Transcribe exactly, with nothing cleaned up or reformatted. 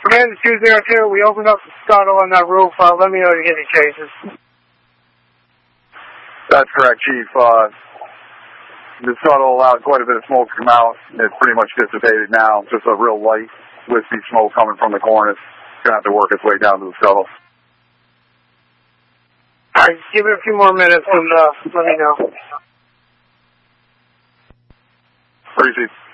Commander two zero two, we opened up the scuttle on that roof. Uh, let me know if you get any chases. That's correct, Chief. Uh, the scuttle allowed quite a bit of smoke to come out. It's pretty much dissipated now. Just a real light, wispy smoke coming from the cornice. It's going to have to work its way down to the scuttle. All right, give it a few more minutes and uh, let me know. Appreciate it.